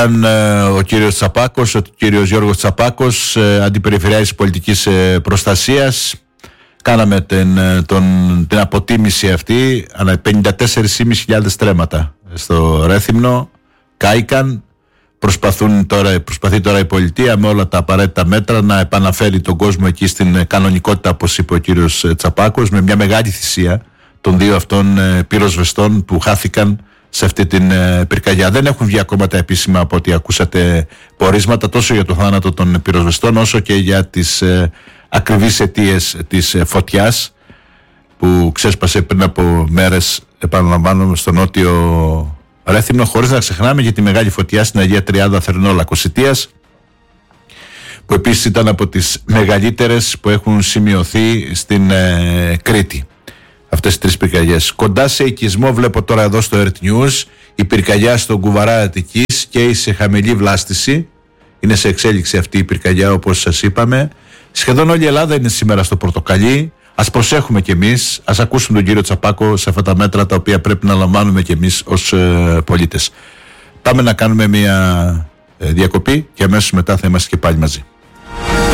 Ήταν ο κύριος Τσαπάκος, ο κύριος Γιώργος Τσαπάκος, αντιπεριφερειάρχης πολιτικής προστασίας. Κάναμε την αποτίμηση αυτή, 54.500 στρέμματα στο Ρέθυμνο, κάηκαν. Προσπαθεί τώρα η πολιτεία με όλα τα απαραίτητα μέτρα να επαναφέρει τον κόσμο εκεί στην κανονικότητα, όπως είπε ο κύριος Τσαπάκος, με μια μεγάλη θυσία των δύο αυτών πυροσβεστών που χάθηκαν σε αυτή την πυρκαγιά. Δεν έχουν βγει ακόμα τα επίσημα, από ό,τι ακούσατε, πορίσματα τόσο για το θάνατο των πυροσβεστών όσο και για τις ακριβείς αιτίες της φωτιάς που ξέσπασε πριν από μέρες, επαναλαμβάνω, στο νότιο Ρέθυμνο, χωρίς να ξεχνάμε για τη μεγάλη φωτιά στην Αγία Τριάδα Θερνόλα Κωσιτίας, που επίσης ήταν από τις μεγαλύτερες που έχουν σημειωθεί στην Κρήτη. Αυτές τις τρεις πυρκαγιές. Κοντά σε οικισμό, βλέπω τώρα εδώ στο Earth News, η πυρκαγιά στον Κουβαρά Αττικής και σε χαμηλή βλάστηση. Είναι σε εξέλιξη αυτή η πυρκαγιά, όπως σας είπαμε. Σχεδόν όλη η Ελλάδα είναι σήμερα στο πορτοκαλί. Ας προσέχουμε κι εμείς, ας ακούσουμε τον κύριο Τσαπάκο σε αυτά τα μέτρα τα οποία πρέπει να λαμβάνουμε κι εμείς ως πολίτες. Πάμε να κάνουμε μια διακοπή και αμέσως μετά θα είμαστε και πάλι μαζί.